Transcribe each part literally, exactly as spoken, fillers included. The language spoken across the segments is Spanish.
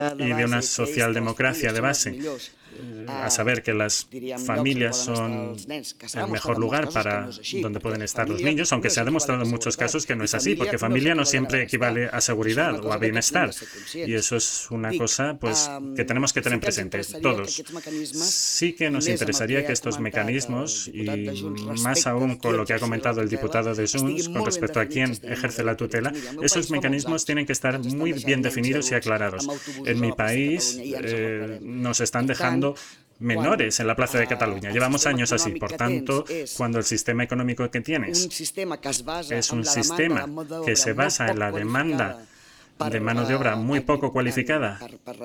y de una socialdemocracia de base, a saber que las familias son el mejor lugar para donde pueden estar los niños, aunque se ha demostrado en muchos casos que no es así, porque familia no siempre equivale a seguridad o a bienestar. Y eso es una cosa pues que tenemos que tener presente todos. Sí que nos interesaría que estos mecanismos, y más aún con lo que ha comentado el diputado de Junts con respecto a quién ejerce la tutela, esos mecanismos tienen que estar muy bien definidos y aclarados. En mi país eh, nos están dejando menores en la Plaza de Cataluña. Llevamos años así. Por tanto, cuando el sistema económico que tienes es un sistema que se basa en la demanda de mano de obra muy poco cualificada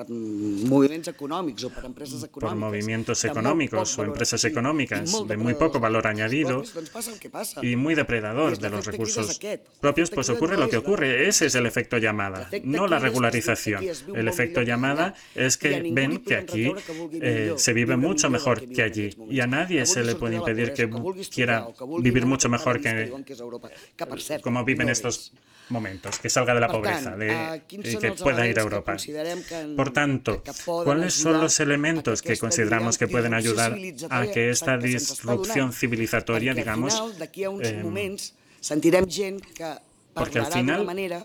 por movimientos económicos o empresas económicas de muy poco valor añadido y muy depredador de los recursos propios, pues ocurre lo que ocurre. Ese es el efecto llamada, no la regularización. El efecto llamada es que ven que aquí eh, se vive mucho mejor que allí y a nadie se le puede impedir que quiera vivir mucho mejor que como viven estos momentos, que salga de la pobreza de, y que pueda ir a Europa. Por tanto, ¿cuáles son los elementos que consideramos que pueden ayudar a que esta disrupción civilizatoria, digamos, eh, porque al final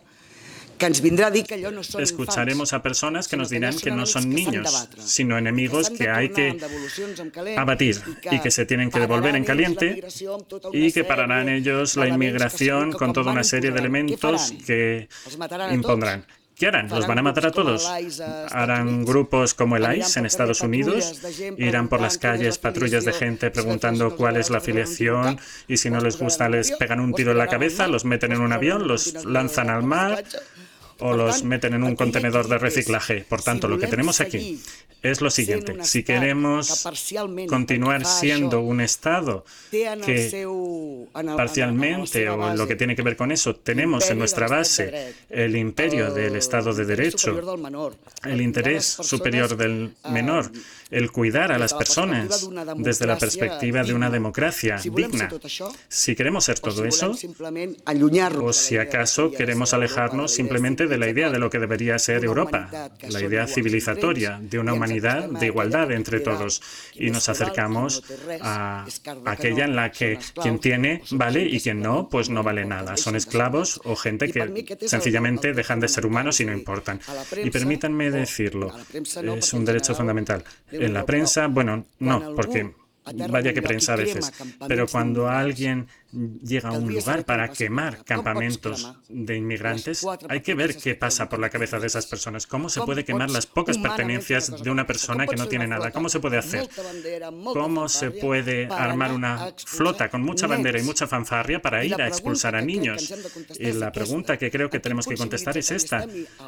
escucharemos a personas que nos dirán que no son niños, sino enemigos que hay que abatir y que se tienen que devolver en caliente y que pararán ellos la inmigración con toda una serie de elementos que impondrán. ¿Qué harán? ¿Los van a matar a todos? ¿Harán grupos como el ICE en Estados Unidos? ¿Irán por las calles patrullas de gente preguntando cuál es la afiliación y si no les gusta les pegan un tiro en la cabeza, los meten en un avión, los lanzan al mar o los meten en un contenedor de reciclaje? Por tanto, lo que tenemos aquí es lo siguiente. Si queremos continuar siendo un Estado que parcialmente, o en lo que tiene que ver con eso, tenemos en nuestra base el imperio del Estado de Derecho, el interés superior del menor, el cuidar a las personas desde la perspectiva de una democracia digna. Si queremos ser todo eso, o si acaso queremos alejarnos simplemente de la idea de lo que debería ser Europa, la idea civilizatoria de una humanidad de igualdad entre todos, y nos acercamos a aquella en la que quien tiene vale y quien no, pues no vale nada. Son esclavos o gente que sencillamente dejan de ser humanos y no importan. Y permítanme decirlo, es un derecho fundamental. En la prensa, bueno, no, porque vaya que prensa a veces, pero cuando alguien llega a un lugar para quemar campamentos de inmigrantes, hay que ver qué pasa por la cabeza de esas personas. ¿Cómo se puede quemar las pocas pertenencias de una persona que no tiene nada? ¿Cómo se puede hacer? ¿Cómo se puede armar una flota con mucha bandera y mucha fanfarria para ir a expulsar a niños? Y la pregunta que creo que tenemos que contestar es esta.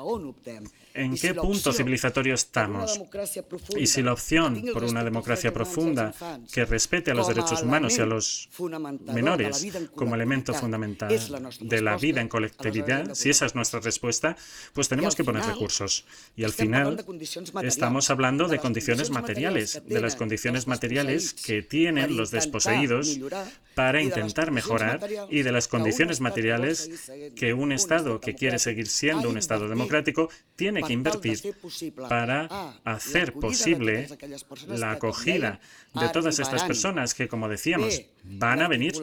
¿En qué punto civilizatorio estamos? Y si la opción por una democracia profunda que respete a los derechos humanos y a los menores como elemento fundamental de la vida en colectividad, si esa es nuestra respuesta, pues tenemos que poner recursos. Y al final estamos hablando de condiciones materiales, de las condiciones materiales que tienen los desposeídos para intentar mejorar y de las condiciones materiales que un Estado que quiere seguir siendo un Estado democrático tiene que invertir para hacer posible la acogida de todas estas personas que, como decíamos, van a venir.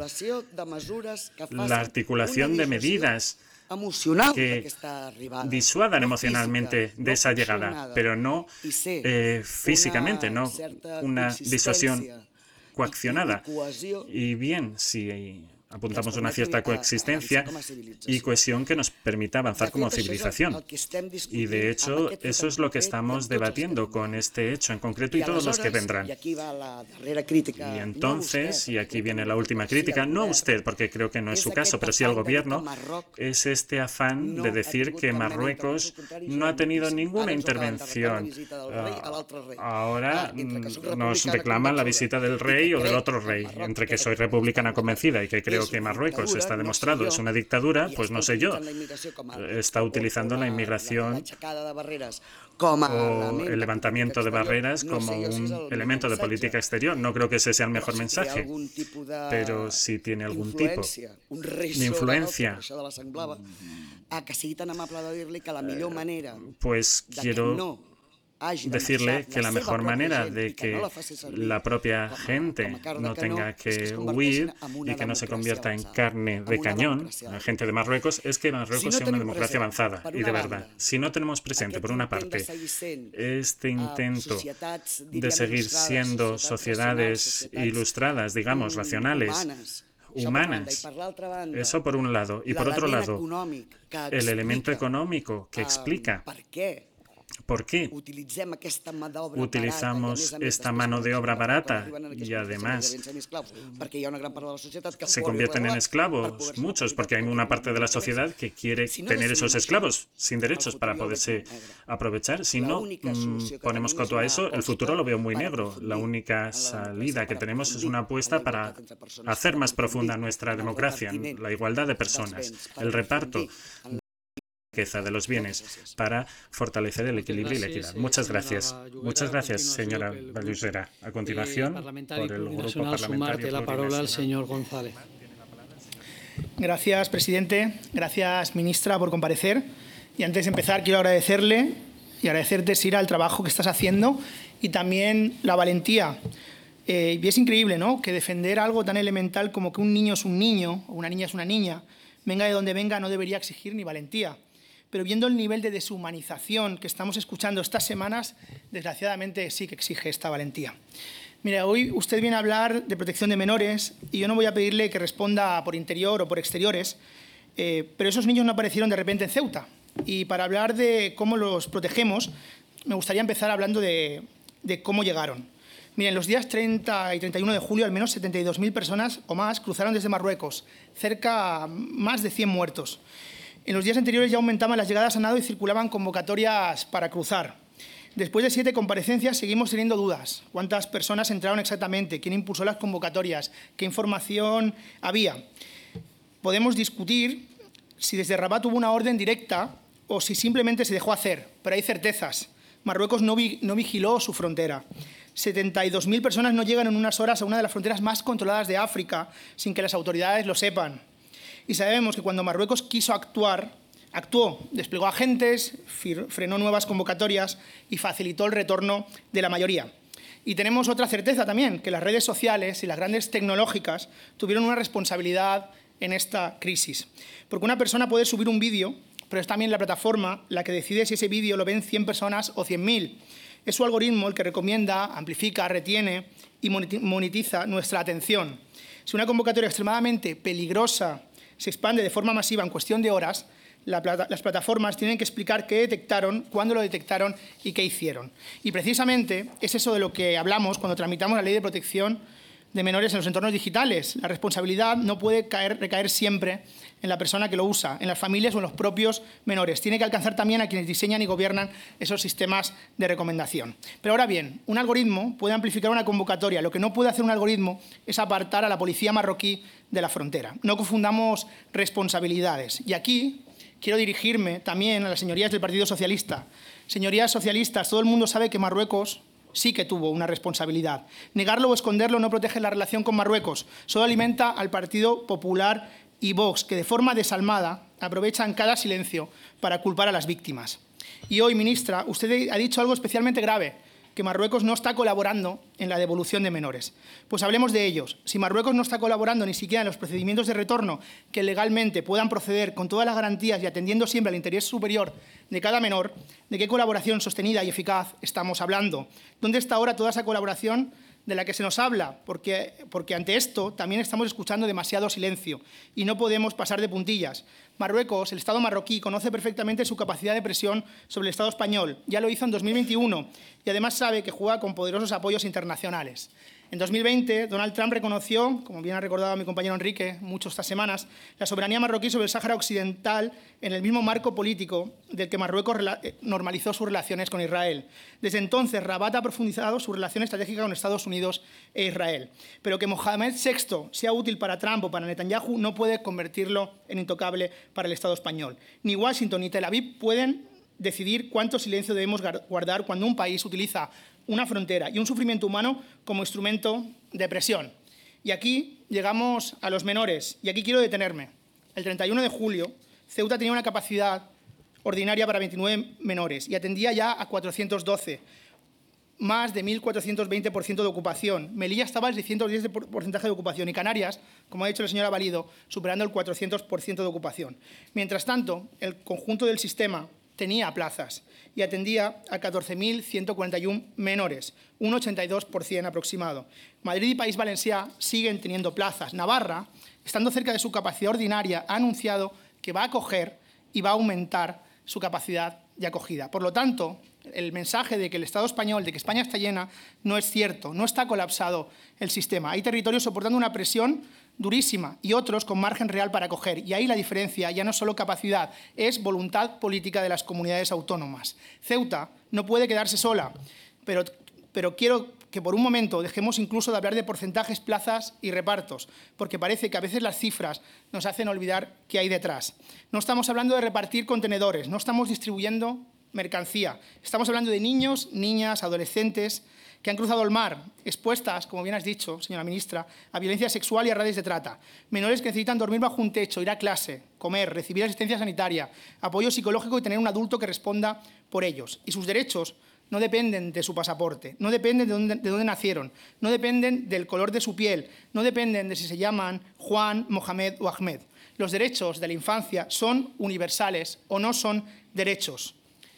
La articulación de medidas que disuadan emocionalmente de esa llegada, pero no eh, físicamente, no una disuasión coaccionada. Y bien, si apuntamos a una cierta coexistencia y cohesión que nos permita avanzar como civilización. Y de hecho, eso es lo que estamos debatiendo con este hecho en concreto y todos los que vendrán. Y entonces, y aquí viene la última crítica, no a usted, porque creo que no es su caso, pero sí al gobierno, es este afán de decir que Marruecos no ha tenido ninguna intervención. Uh, ahora nos reclaman la visita del rey o del otro rey, entre que soy republicana convencida y que creo que Marruecos está demostrado es una dictadura, pues no sé yo, está utilizando la inmigración o el levantamiento de barreras como un elemento de política exterior. No creo que ese sea el mejor mensaje, pero si tiene algún tipo de influencia, pues quiero decirle que la mejor manera de que la propia gente no tenga que huir y que no se convierta en carne de cañón, la gente de Marruecos, es que Marruecos sea una democracia avanzada. Y de verdad, si no tenemos presente, por una parte, este intento de seguir siendo sociedades ilustradas, digamos, racionales, humanas, eso por un lado. Y por otro lado, el elemento económico que explica por qué utilizamos esta mano de obra barata y además se convierten en esclavos muchos, porque hay una parte de la sociedad que quiere tener esos esclavos sin derechos para poderse aprovechar. Si no mmm, ponemos coto a eso, el futuro lo veo muy negro. La única salida que tenemos es una apuesta para hacer más profunda nuestra democracia, la igualdad de personas, el reparto riqueza de los bienes para fortalecer el equilibrio y la equidad. Muchas gracias. Muchas gracias, señora Vallugera. A continuación, por el Grupo Parlamentario la palabra al señor González. Gracias, presidente. Gracias, ministra, por comparecer. Y antes de empezar, quiero agradecerle y agradecerte, Sira, el trabajo que estás haciendo y también la valentía. Eh, y es increíble, ¿no?, que defender algo tan elemental como que un niño es un niño o una niña es una niña, venga de donde venga, no debería exigir ni valentía. Pero viendo el nivel de deshumanización que estamos escuchando estas semanas, desgraciadamente sí que exige esta valentía. Mira, hoy usted viene a hablar de protección de menores y yo no voy a pedirle que responda por interior o por exteriores, eh, pero esos niños no aparecieron de repente en Ceuta. Y para hablar de cómo los protegemos, me gustaría empezar hablando de, de cómo llegaron. Miren, los días treinta y treinta y uno de julio, al menos setenta y dos mil personas o más cruzaron desde Marruecos, cerca más de cien muertos. En los días anteriores ya aumentaban las llegadas a nado y circulaban convocatorias para cruzar. Después de siete comparecencias seguimos teniendo dudas. ¿Cuántas personas entraron exactamente? ¿Quién impulsó las convocatorias? ¿Qué información había? Podemos discutir si desde Rabat hubo una orden directa o si simplemente se dejó hacer, pero hay certezas. Marruecos no, vi, no vigiló su frontera. setenta y dos mil personas no llegan en unas horas a una de las fronteras más controladas de África sin que las autoridades lo sepan. Y sabemos que cuando Marruecos quiso actuar, actuó, desplegó agentes, frenó nuevas convocatorias y facilitó el retorno de la mayoría. Y tenemos otra certeza también, que las redes sociales y las grandes tecnológicas tuvieron una responsabilidad en esta crisis. Porque una persona puede subir un vídeo, pero es también la plataforma la que decide si ese vídeo lo ven cien personas o cien mil. Es su algoritmo el que recomienda, amplifica, retiene y monetiza nuestra atención. Si una convocatoria extremadamente peligrosa se expande de forma masiva en cuestión de horas, la plata, las plataformas tienen que explicar qué detectaron, cuándo lo detectaron y qué hicieron. Y precisamente es eso de lo que hablamos cuando tramitamos la Ley de Protección de Menores en los entornos digitales. La responsabilidad no puede caer, recaer siempre en la persona que lo usa, en las familias o en los propios menores. Tiene que alcanzar también a quienes diseñan y gobiernan esos sistemas de recomendación. Pero ahora bien, un algoritmo puede amplificar una convocatoria. Lo que no puede hacer un algoritmo es apartar a la policía marroquí de la frontera. No confundamos responsabilidades. Y aquí quiero dirigirme también a las señorías del Partido Socialista. Señorías socialistas, todo el mundo sabe que Marruecos sí que tuvo una responsabilidad. Negarlo o esconderlo no protege la relación con Marruecos, solo alimenta al Partido Popular y Vox, que de forma desalmada aprovechan cada silencio para culpar a las víctimas. Y hoy, ministra, usted ha dicho algo especialmente grave, que Marruecos no está colaborando en la devolución de menores. Pues hablemos de ellos. Si Marruecos no está colaborando ni siquiera en los procedimientos de retorno que legalmente puedan proceder con todas las garantías y atendiendo siempre al interés superior de cada menor, ¿de qué colaboración sostenida y eficaz estamos hablando? ¿Dónde está ahora toda esa colaboración de la que se nos habla? Porque, porque ante esto también estamos escuchando demasiado silencio y no podemos pasar de puntillas. Marruecos, el Estado marroquí, conoce perfectamente su capacidad de presión sobre el Estado español. Ya lo hizo en dos mil veintiuno y además sabe que juega con poderosos apoyos internacionales. En dos mil veinte, Donald Trump reconoció, como bien ha recordado mi compañero Enrique mucho estas semanas, la soberanía marroquí sobre el Sáhara Occidental en el mismo marco político del que Marruecos normalizó sus relaciones con Israel. Desde entonces, Rabat ha profundizado su relación estratégica con Estados Unidos e Israel. Pero que Mohamed sexto sea útil para Trump o para Netanyahu no puede convertirlo en intocable para el Estado español. Ni Washington ni Tel Aviv pueden decidir cuánto silencio debemos guardar cuando un país utiliza una frontera y un sufrimiento humano como instrumento de presión. Y aquí llegamos a los menores, y aquí quiero detenerme. El treinta y uno de julio, Ceuta tenía una capacidad ordinaria para veintinueve menores y atendía ya a cuatrocientos doce, más de mil cuatrocientos veinte por ciento de ocupación. Melilla estaba al seiscientos diez por ciento de ocupación y Canarias, como ha dicho la señora Valido, superando el cuatrocientos por ciento de ocupación. Mientras tanto, el conjunto del sistema tenía plazas y atendía a catorce mil ciento cuarenta y uno menores, un ochenta y dos por ciento aproximado. Madrid y País Valencià siguen teniendo plazas. Navarra, estando cerca de su capacidad ordinaria, ha anunciado que va a acoger y va a aumentar su capacidad de acogida. Por lo tanto, el mensaje de que el Estado español, de que España está llena, no es cierto, no está colapsado el sistema. Hay territorios soportando una presión durísima y otros con margen real para acoger. Y ahí la diferencia ya no es solo capacidad, es voluntad política de las comunidades autónomas. Ceuta no puede quedarse sola, pero, pero quiero que por un momento dejemos incluso de hablar de porcentajes, plazas y repartos, porque parece que a veces las cifras nos hacen olvidar qué hay detrás. No estamos hablando de repartir contenedores, no estamos distribuyendo mercancía. Estamos hablando de niños, niñas, adolescentes que han cruzado el mar, expuestas, como bien has dicho, señora ministra, a violencia sexual y a redes de trata. Menores que necesitan dormir bajo un techo, ir a clase, comer, recibir asistencia sanitaria, apoyo psicológico y tener un adulto que responda por ellos. Y sus derechos no dependen de su pasaporte, no dependen de dónde, de dónde nacieron, no dependen del color de su piel, no dependen de si se llaman Juan, Mohamed o Ahmed. Los derechos de la infancia son universales o no son derechos.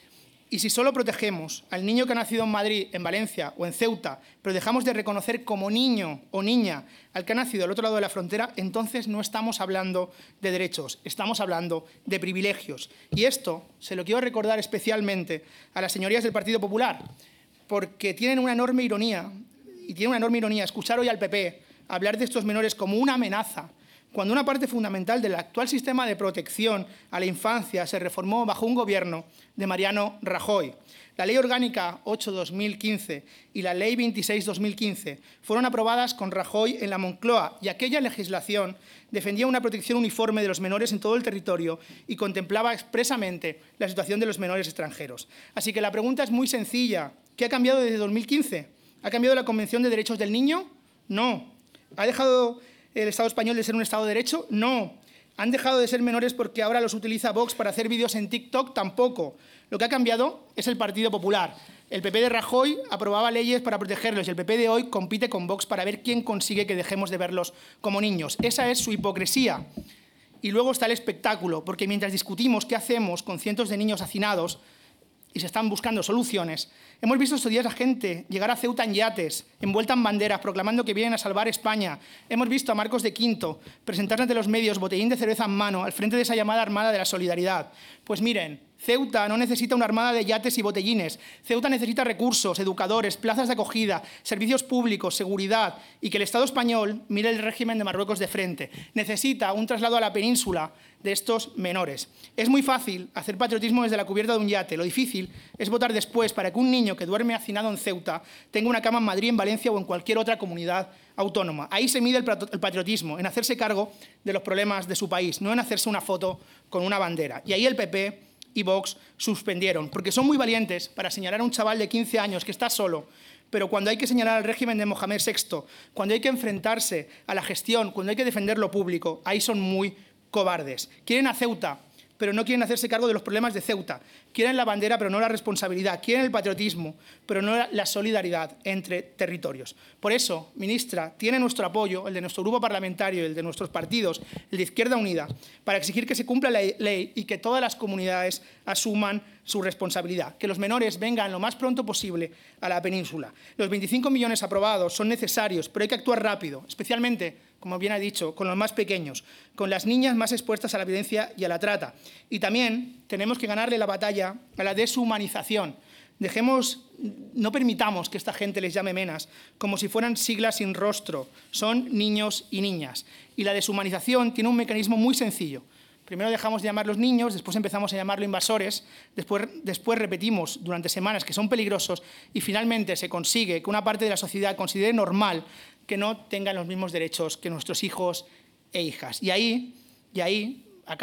Y si solo protegemos al niño que ha nacido en Madrid, en Valencia o en Ceuta, pero dejamos de reconocer como niño o niña al que ha nacido al otro lado de la frontera, entonces no estamos hablando de derechos, estamos hablando de privilegios. Y esto se lo quiero recordar especialmente a las señorías del Partido Popular, porque tienen una enorme ironía, y tiene una enorme ironía escuchar hoy al P P hablar de estos menores como una amenaza, cuando una parte fundamental del actual sistema de protección a la infancia se reformó bajo un gobierno de Mariano Rajoy. La Ley Orgánica ocho barra dos mil quince y la Ley veintiséis barra dos mil quince fueron aprobadas con Rajoy en la Moncloa y aquella legislación defendía una protección uniforme de los menores en todo el territorio y contemplaba expresamente la situación de los menores extranjeros. Así que la pregunta es muy sencilla. ¿Qué ha cambiado desde dos mil quince? ¿Ha cambiado la Convención de Derechos del Niño? No. ¿Ha dejado el Estado español de ser un Estado de Derecho? No. ¿Han dejado de ser menores porque ahora los utiliza Vox para hacer vídeos en TikTok? Tampoco. Lo que ha cambiado es el Partido Popular. El P P de Rajoy aprobaba leyes para protegerlos y el P P de hoy compite con Vox para ver quién consigue que dejemos de verlos como niños. Esa es su hipocresía. Y luego está el espectáculo, porque mientras discutimos qué hacemos con cientos de niños hacinados y se están buscando soluciones, hemos visto estos días a gente llegar a Ceuta en yates, envuelta en banderas, proclamando que vienen a salvar España. Hemos visto a Marcos de Quinto presentarse ante los medios, botellín de cerveza en mano, al frente de esa llamada Armada de la Solidaridad. Pues miren, Ceuta no necesita una armada de yates y botellines. Ceuta necesita recursos, educadores, plazas de acogida, servicios públicos, seguridad y que el Estado español mire el régimen de Marruecos de frente. Necesita un traslado a la península de estos menores. Es muy fácil hacer patriotismo desde la cubierta de un yate. Lo difícil es votar después para que un niño que duerme hacinado en Ceuta tenga una cama en Madrid, en Valencia o en cualquier otra comunidad autónoma. Ahí se mide el patriotismo, en hacerse cargo de los problemas de su país, no en hacerse una foto con una bandera. Y ahí el P P y Vox suspendieron, porque son muy valientes para señalar a un chaval de quince años que está solo, pero cuando hay que señalar al régimen de Mohamed sexto, cuando hay que enfrentarse a la gestión, cuando hay que defender lo público, ahí son muy cobardes. Quieren a Ceuta, pero no quieren hacerse cargo de los problemas de Ceuta. Quieren la bandera, pero no la responsabilidad. Quieren el patriotismo, pero no la solidaridad entre territorios. Por eso, ministra, tiene nuestro apoyo, el de nuestro grupo parlamentario, el de nuestros partidos, el de Izquierda Unida, para exigir que se cumpla la ley y que todas las comunidades asuman su responsabilidad, que los menores vengan lo más pronto posible a la península. Los veinticinco millones aprobados son necesarios, pero hay que actuar rápido, especialmente, como bien ha dicho, con los más pequeños, con las niñas más expuestas a la violencia y a la trata. Y también tenemos que ganarle la batalla a la deshumanización. Dejemos, no permitamos que esta gente les llame menas, como si fueran siglas sin rostro. Son niños y niñas. Y la deshumanización tiene un mecanismo muy sencillo. Primero dejamos de llamarlos niños, después empezamos a llamarlos invasores, después, después repetimos durante semanas que son peligrosos y finalmente se consigue que una parte de la sociedad considere normal que no tengan los mismos derechos que nuestros hijos e hijas. Y ahí, y ahí acabo,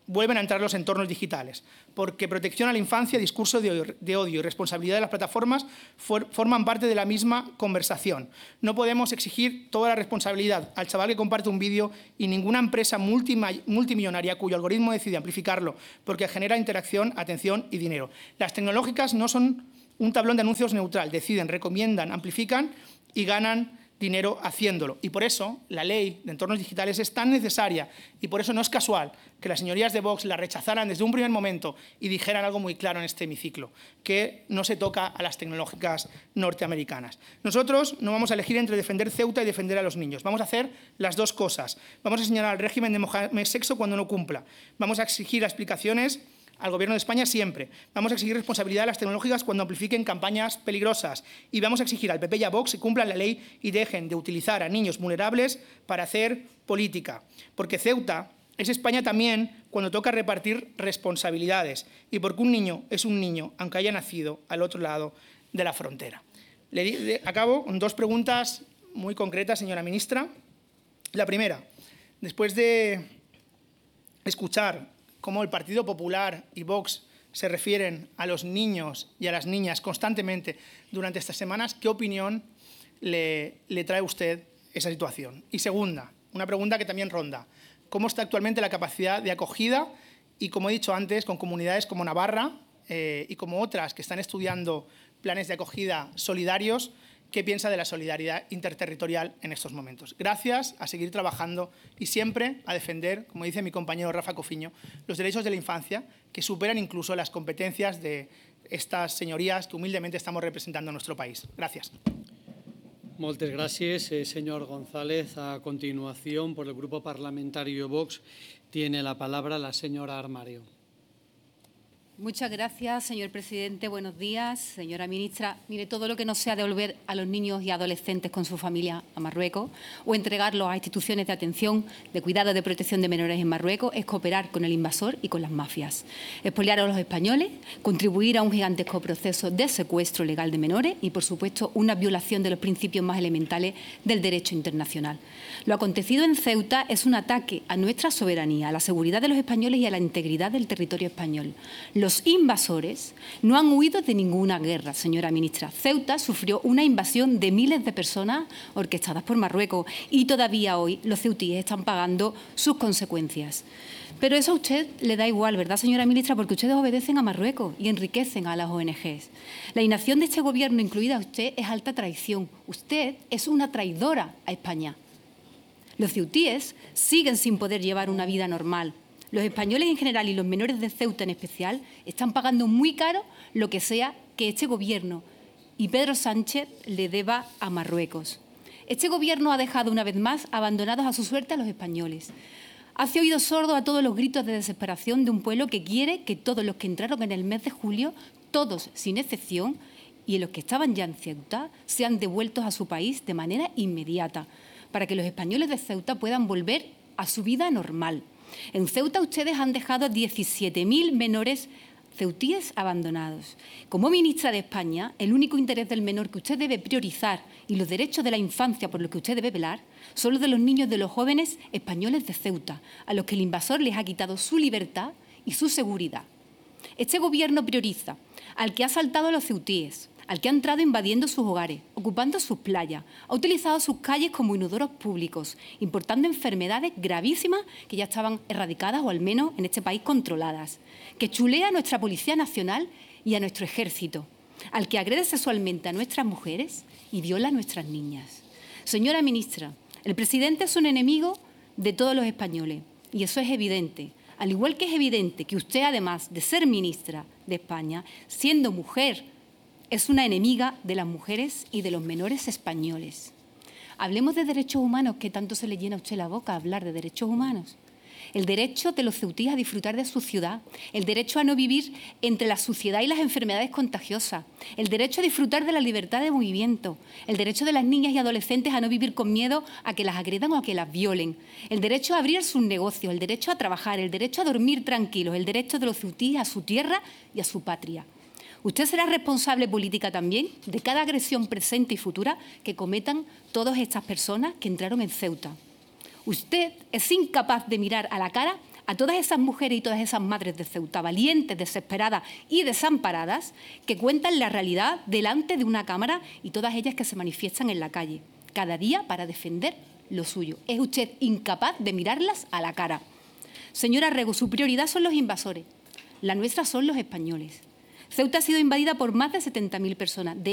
vuelven a entrar los entornos digitales, porque protección a la infancia, discurso de, de odio y responsabilidad de las plataformas for, forman parte de la misma conversación. No podemos exigir toda la responsabilidad al chaval que comparte un vídeo y ninguna empresa multi, multimillonaria cuyo algoritmo decide amplificarlo porque genera interacción, atención y dinero. Las tecnológicas no son un tablón de anuncios neutral, deciden, recomiendan, amplifican y ganan dinero haciéndolo. Y por eso la ley de entornos digitales es tan necesaria y por eso no es casual que las señorías de Vox la rechazaran desde un primer momento y dijeran algo muy claro en este hemiciclo, que no se toca a las tecnológicas norteamericanas. Nosotros no vamos a elegir entre defender Ceuta y defender a los niños. Vamos a hacer las dos cosas. Vamos a señalar al régimen de Mohamed Sexo cuando no cumpla. Vamos a exigir explicaciones al Gobierno de España siempre. Vamos a exigir responsabilidad a las tecnológicas cuando amplifiquen campañas peligrosas. Y vamos a exigir al P P y a Vox que cumplan la ley y dejen de utilizar a niños vulnerables para hacer política. Porque Ceuta es España también cuando toca repartir responsabilidades. Y porque un niño es un niño, aunque haya nacido al otro lado de la frontera. Le, le acabo con dos preguntas muy concretas, señora ministra. La primera, después de escuchar cómo el Partido Popular y Vox se refieren a los niños y a las niñas constantemente durante estas semanas, ¿qué opinión le, le trae a usted esa situación? Y segunda, una pregunta que también ronda. ¿Cómo está actualmente la capacidad de acogida? Y como he dicho antes, con comunidades como Navarra eh, y como otras que están estudiando planes de acogida solidarios, ¿qué piensa de la solidaridad interterritorial en estos momentos? Gracias, a seguir trabajando y siempre a defender, como dice mi compañero Rafa Cofiño, los derechos de la infancia que superan incluso las competencias de estas señorías que humildemente estamos representando en nuestro país. Gracias. Moltes gràcies, eh, señor González. A continuación, por el Grupo Parlamentario Vox, tiene la palabra la señora Armario. Muchas gracias, señor presidente. Buenos días, señora ministra. Mire, todo lo que no sea devolver a los niños y adolescentes con su familia a Marruecos o entregarlos a instituciones de atención, de cuidado, de protección de menores en Marruecos es cooperar con el invasor y con las mafias. Expoliar a los españoles, contribuir a un gigantesco proceso de secuestro legal de menores y, por supuesto, una violación de los principios más elementales del derecho internacional. Lo acontecido en Ceuta es un ataque a nuestra soberanía, a la seguridad de los españoles y a la integridad del territorio español. Los invasores no han huido de ninguna guerra, señora ministra. Ceuta sufrió una invasión de miles de personas orquestadas por Marruecos y todavía hoy los ceutíes están pagando sus consecuencias. Pero eso a usted le da igual, ¿verdad, señora ministra? Porque ustedes obedecen a Marruecos y enriquecen a las O N Ges. La inacción de este Gobierno, incluida usted, es alta traición. Usted es una traidora a España. Los ceutíes siguen sin poder llevar una vida normal. Los españoles en general y los menores de Ceuta en especial están pagando muy caro lo que sea que este Gobierno y Pedro Sánchez le deba a Marruecos. Este Gobierno ha dejado una vez más abandonados a su suerte a los españoles. Hace oído sordo a todos los gritos de desesperación de un pueblo que quiere que todos los que entraron en el mes de julio, todos sin excepción, y los que estaban ya en Ceuta, sean devueltos a su país de manera inmediata, para que los españoles de Ceuta puedan volver a su vida normal. En Ceuta ustedes han dejado a diecisiete mil menores ceutíes abandonados. Como ministra de España, el único interés del menor que usted debe priorizar y los derechos de la infancia por los que usted debe velar son los de los niños de los jóvenes españoles de Ceuta, a los que el invasor les ha quitado su libertad y su seguridad. Este Gobierno prioriza al que ha asaltado a los ceutíes, al que ha entrado invadiendo sus hogares, ocupando sus playas, ha utilizado sus calles como inodoros públicos, importando enfermedades gravísimas que ya estaban erradicadas o al menos en este país controladas, que chulea a nuestra Policía Nacional y a nuestro Ejército, al que agrede sexualmente a nuestras mujeres y viola a nuestras niñas. Señora ministra, el presidente es un enemigo de todos los españoles y eso es evidente. Al igual que es evidente que usted, además de ser ministra de España, siendo mujer, es una enemiga de las mujeres y de los menores españoles. Hablemos de derechos humanos, que tanto se le llena a usted la boca a hablar de derechos humanos. El derecho de los ceutíes a disfrutar de su ciudad, el derecho a no vivir entre la suciedad y las enfermedades contagiosas, el derecho a disfrutar de la libertad de movimiento, el derecho de las niñas y adolescentes a no vivir con miedo a que las agredan o a que las violen, el derecho a abrir sus negocios, el derecho a trabajar, el derecho a dormir tranquilos, el derecho de los ceutíes a su tierra y a su patria. Usted será responsable política también de cada agresión presente y futura que cometan todas estas personas que entraron en Ceuta. Usted es incapaz de mirar a la cara a todas esas mujeres y todas esas madres de Ceuta, valientes, desesperadas y desamparadas, que cuentan la realidad delante de una cámara y todas ellas que se manifiestan en la calle, cada día para defender lo suyo. Es usted incapaz de mirarlas a la cara. Señora Rego, su prioridad son los invasores, la nuestra son los españoles. Ceuta ha sido invadida por más de setenta mil personas. De